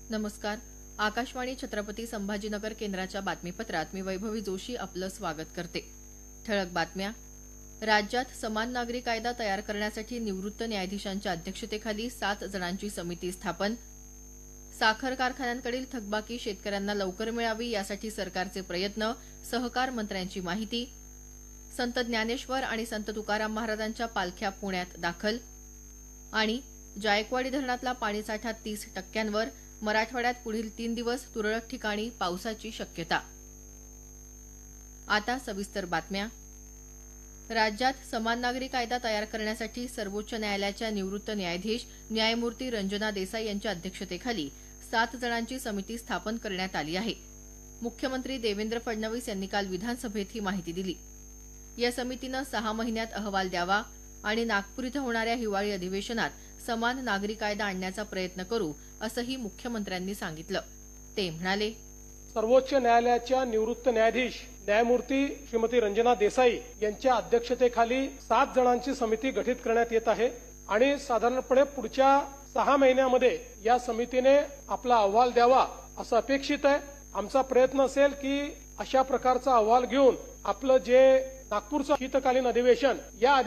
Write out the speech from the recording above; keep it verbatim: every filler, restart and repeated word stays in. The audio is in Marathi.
नमस्कार. आकाशवाणी छत्रपती संभाजीनगर केंद्राच्या बातमीपत्रात मी वैभवी जोशी आपलं स्वागत करते. ठळक बातम्या. राज्यात समान नागरी कायदा तयार करण्यासाठी निवृत्त न्यायाधीशांच्या अध्यक्षतेखाली सात जणांची समिती स्थापन. साखर कारखान्यांकडील थकबाकी शेतकऱ्यांना लवकर मिळावी यासाठी सरकारचे प्रयत्न, सहकार मंत्र्यांची माहिती. संत ज्ञानेश्वर आणि संत तुकाराम महाराजांच्या पालख्या पुण्यात दाखल. आणि जायकवाडी धरणातला पाणीसाठा तीस टक्क्यांवर, मराठवाड्यात पुढील तीन दिवस तुरळक ठिकाणी पावसाची शक्यता. आता सविस्तर बातम्या. राज्यात समान नागरी कायदा तयार करण्यासाठी सर्वोच्च न्यायालयाच्या निवृत्त न्यायाधीश न्यायमूर्ती रंजना देसाई यांच्या अध्यक्षतेखाली सात जणांची समिती स्थापन करण्यात आली आहे. मुख्यमंत्री देवेंद्र फडणवीस यांनी काल विधानसभेत ही माहिती दिली. या समितीनं सहा महिन्यात अहवाल द्यावा आणि नागपूर इथं होणाऱ्या हिवाळी अधिवेशनात समान नागरी कायदा आणण्याचा प्रयत्न करू, असंही मुख्यमंत्र्यांनी सांगितलं. ते म्हणाले, सर्वोच्च न्यायालयाच्या निवृत्त न्यायाधीश न्यायमूर्ती श्रीमती रंजना देसाई यांच्या अध्यक्षतेखाली सात जणांची समिती गठीत करण्यात येत आहे आणि साधारणपणे पुढच्या सहा महिन्यामध्ये या समितीने आपला अहवाल द्यावा असं अपेक्षित आहे. आमचा प्रयत्न असेल की अशा प्रकारचा अहवाल घेऊन आपलं जे नागपूरचं शीतकालीन अधिवेशन या